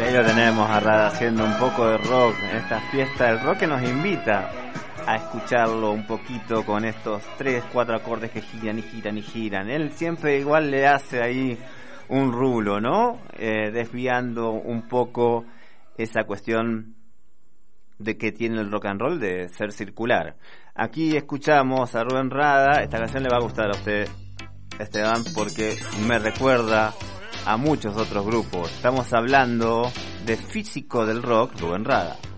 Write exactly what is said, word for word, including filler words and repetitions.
ahí lo tenemos a Rada haciendo un poco de rock en esta fiesta del rock que nos invita a escucharlo un poquito con estos tres, cuatro acordes que giran y giran y giran. Él siempre igual le hace ahí un rulo, ¿no? Eh, desviando un poco esa cuestión de que tiene el rock and roll de ser circular. Aquí escuchamos a Rubén Rada. Esta canción le va a gustar a usted, Esteban, porque me recuerda a muchos otros grupos. Estamos hablando de Físico del Rock, Rubén Rada.